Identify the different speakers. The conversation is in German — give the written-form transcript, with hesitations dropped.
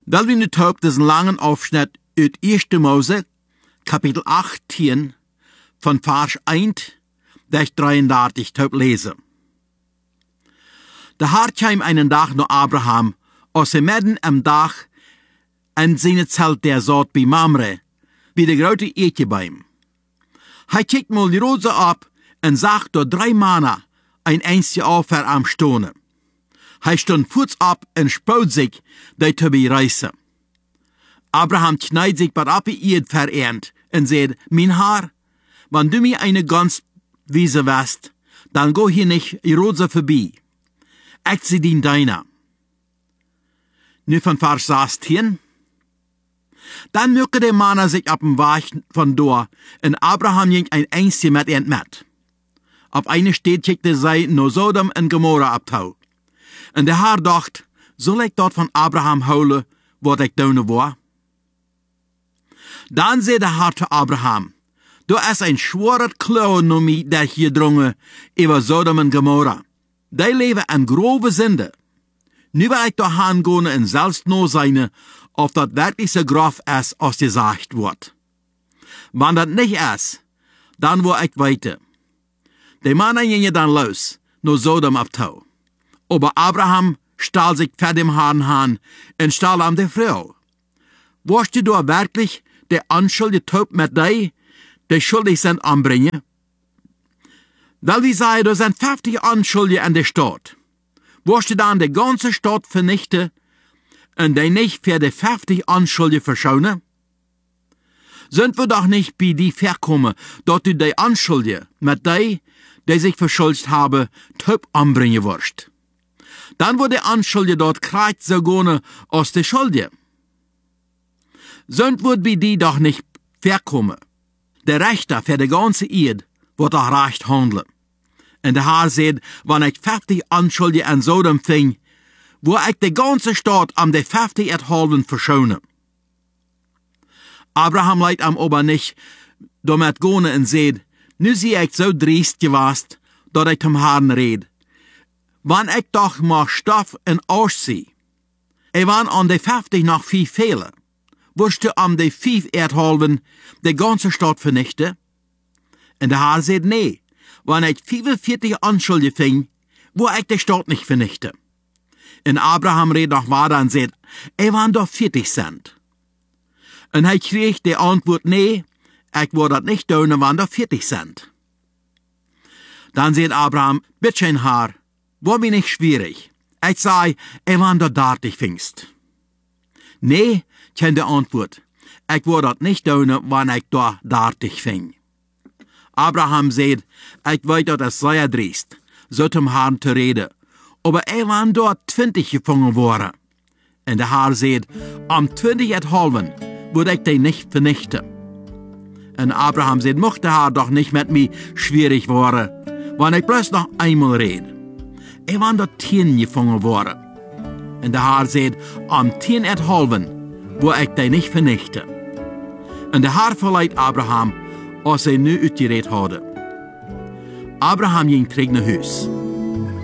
Speaker 1: Wel we nu taub diesen langen Aufschnitt uit 1. Mose, Kapitel 18, von Vers 1 bis 33 taub lesen. Der Herr kam einen Tag nach Abraham, aus dem Midden am Tag, en zijn Zelt der zat bij Mamre, bij de grote eetjebeim. Hij kijkt mal die roze op en zag door 3 mannen een eindje Aufher am Stonen. Hij stond voets op en spoot zich die te bereizen. Abraham knijdt zich bij op die eed vereend en zei, mijn Herr, wanneer du mir eine Gans wiese west, dan go hier nicht die roze voorbij. Ik zie dien deiner. Nu van vers 16. Dan möchte de Mann sich op dem Weg von door en Abraham ging ein eindje met ihnen met. Op eine steed schickte zij naar Sodom en Gomorra abtau. En de Herr dacht, zal ik dort van Abraham houden, wat ik doen wil? Dan zei de Herr zu Abraham, du is een schwarer klauw naar mij dat je gedrongen over Sodom en Gomorra. Die leven in grove zinde. Nu wil ik door gaan gaan en zelfs nog zijn, of dat wirklich so grof is als gezegd wordt. Wanneer dat niet is, dan wil ik weten. De mannen gingen dan los, naar Sodom abtau. Aber Abraham stahl sich vor dem Herrn an und stahl an der Frau. Wirst du da wirklich der anschuldige Taub mit dir, die schuldig sind, anbringen? Weil wir sagen, da sind 50 Anschuldige in der Stadt. Wirst du dann die ganze Stadt vernichten und die nicht für die 50 Anschuldige verschonen? Sind wir doch nicht bei die verkommen, dass du die Anschuldige mit dir, die sich verschuldigt haben, Taub anbringen wirst? Dann wurde der Anschuldige dort kreuz so gerne aus der Schuldige. Sind wird bei die doch nicht verkommen. Der Richter für die ganze Eid wird auch recht handeln. Und der Herr sagt, wenn ich 50 Anschuldige an Sodom fing, wo ich die ganze Stadt am die 50 halben verschone. Abraham leidt am aber nicht damit gehen und sagt, nu sie ich so driest gewast, dass ich zum Herrn red. Wann ich doch mal Stoff en auszie, wann an de 50 noch 5 fehlen, wirst du an de 5 halben die ganze Stadt vernichten? Und der Herr sagt, nee, wenn ich 45 Anschuldige fing, wo ich die Stadt nicht vernichte. Und Abraham redet noch weiter und sagt, wann doch 40 sind. Und er kriegt die Antwort, nee, ich will das nicht tun, wann doch 40 sind. Dann sagt Abraham, bitte Herr, war mir nicht schwierig. Ich sei, wann du dartig fingst. Nee, kennt die Antwort. Ich will das nicht tun, wann ich da dartig fing. Abraham sagt, ich weiß, dass es sehr driest, so zum Herrn zu reden. Aber wann dort 20 gefangen worden. Und der Herr sagt, am 20 halben würde ich dich nicht vernichten. Und Abraham sagt, mochte der Herr doch nicht mit mir schwierig worden, wenn ich bloß noch einmal rede. Wann dort 10 gefangen worden. Und der Herr sagt, am 10 halben wo ich dich nicht vernichte. Und der Herr verleiht Abraham, als nu uitgereed hadden. Abraham ging terug naar huis.